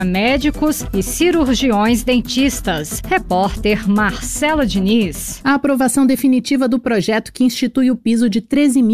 médicos e cirurgiões dentistas. Repórter Marcela Diniz. A aprovação definitiva do projeto que institui o piso de R$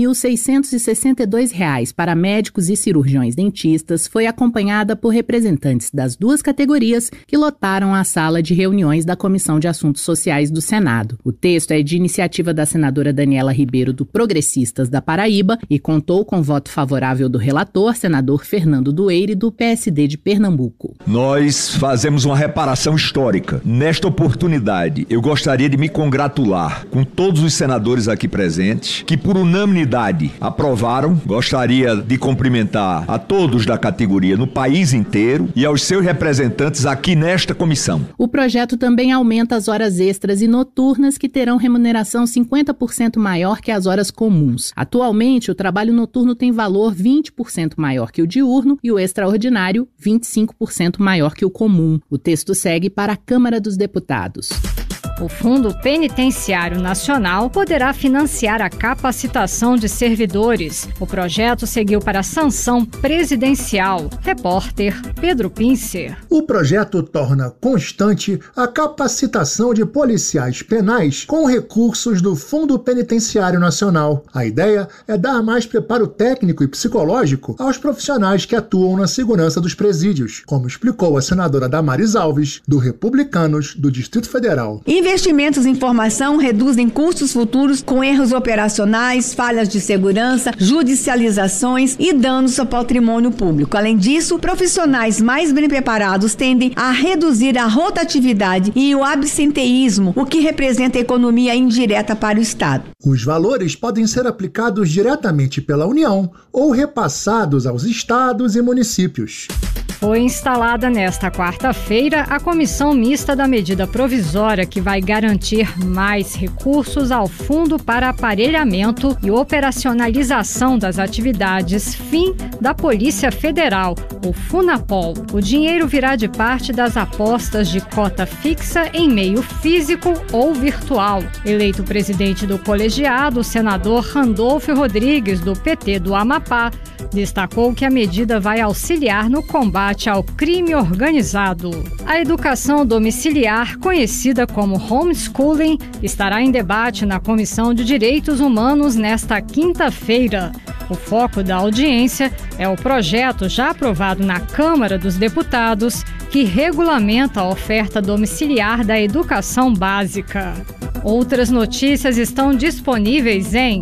13.662 para médicos e cirurgiões dentistas foi acompanhada por representantes das duas categorias que lotaram a sala de reuniões da Comissão de Assuntos Sociais do Senado. O texto é de iniciativa da senadora Daniela Ribeiro, do Progressistas da Paraíba, e contou com voto favorável do relator, senador Fernando Dueire, do PSD de Pernambuco. Nós fazemos uma reparação histórica. Nesta oportunidade, eu gostaria de me congratular com todos os senadores aqui presentes, que por unanimidade aprovaram. Gostaria de cumprimentar a todos da categoria no país inteiro e aos seus representantes aqui nesta comissão. O projeto também aumenta as horas extras e noturnas, que terão remuneração 50% maior que as horas comuns. Atualmente, o trabalho noturno tem valor 20% maior que o diurno e o extraordinário 25% maior que o comum. O texto segue para a Câmara dos Deputados. O Fundo Penitenciário Nacional poderá financiar a capacitação de servidores. O projeto seguiu para a sanção presidencial. Repórter Pedro Pincer. O projeto torna constante a capacitação de policiais penais com recursos do Fundo Penitenciário Nacional. A ideia é dar mais preparo técnico e psicológico aos profissionais que atuam na segurança dos presídios, como explicou a senadora Damares Alves, do Republicanos do Distrito Federal. Investimentos em formação reduzem custos futuros com erros operacionais, falhas de segurança, judicializações e danos ao patrimônio público. Além disso, profissionais mais bem preparados tendem a reduzir a rotatividade e o absenteísmo, o que representa economia indireta para o Estado. Os valores podem ser aplicados diretamente pela União ou repassados aos estados e municípios. Foi instalada nesta quarta-feira a Comissão Mista da Medida Provisória, que vai garantir mais recursos ao Fundo para Aparelhamento e Operacionalização das Atividades FIM da Polícia Federal, o FUNAPOL. O dinheiro virá de parte das apostas de cota fixa em meio físico ou virtual. Eleito presidente do colegiado, o senador Randolfo Rodrigues, do PT do Amapá, destacou que a medida vai auxiliar no combate ao crime organizado. A educação domiciliar, conhecida como homeschooling, estará em debate na Comissão de Direitos Humanos nesta quinta-feira. O foco da audiência é o projeto já aprovado na Câmara dos Deputados, que regulamenta a oferta domiciliar da educação básica. Outras notícias estão disponíveis em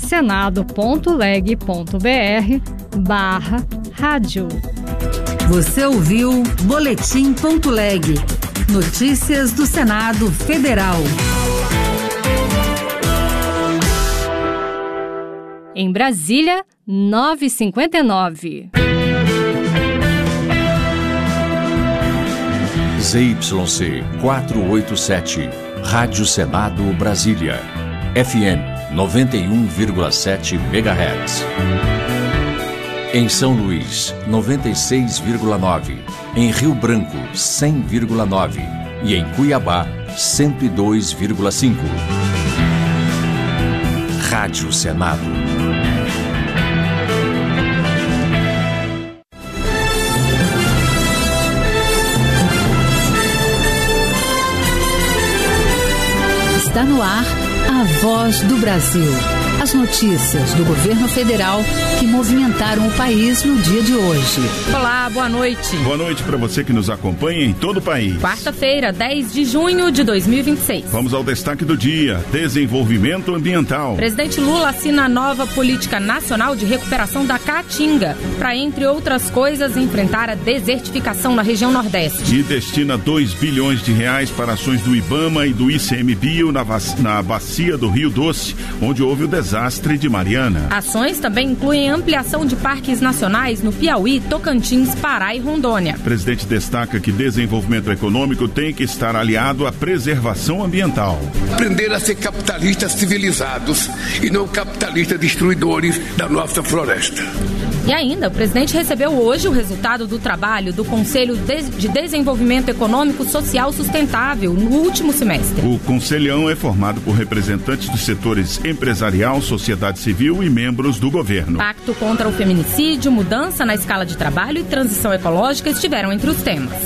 senado.leg.br/rádio. Você ouviu Boletim.leg. Notícias do Senado Federal. Em Brasília, 9h59. ZYC 487, Rádio Senado Brasília, FM 91,7 MHz. Em São Luís, 96,9. Em Rio Branco, 100,9. E em Cuiabá, 102,5. Rádio Senado. Está no ar a Voz do Brasil. As notícias do governo federal que movimentaram o país no dia de hoje. Olá, boa noite. Boa noite para você que nos acompanha em todo o país. Quarta-feira, 10 de junho de 2026. Vamos ao destaque do dia: desenvolvimento ambiental. Presidente Lula assina a nova Política Nacional de Recuperação da Caatinga para, entre outras coisas, enfrentar a desertificação na região Nordeste. E destina 2 bilhões de reais para ações do IBAMA e do ICMBio na bacia do Rio Doce, onde houve o desastre de Mariana. Ações também incluem ampliação de parques nacionais no Piauí, Tocantins, Pará e Rondônia. O presidente destaca que desenvolvimento econômico tem que estar aliado à preservação ambiental. Aprender a ser capitalistas civilizados e não capitalistas destruidores da nossa floresta. E ainda, o presidente recebeu hoje o resultado do trabalho do Conselho de Desenvolvimento Econômico Social Sustentável no último semestre. O Conselhão é formado por representantes dos setores empresarial, sociedade civil e membros do governo. Pacto contra o feminicídio, mudança na escala de trabalho e transição ecológica estiveram entre os temas.